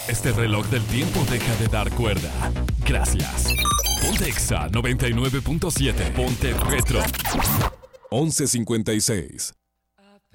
Este reloj del tiempo deja de dar cuerda. Gracias. Ponte Exa 99.7. Ponte Retro. 11:56.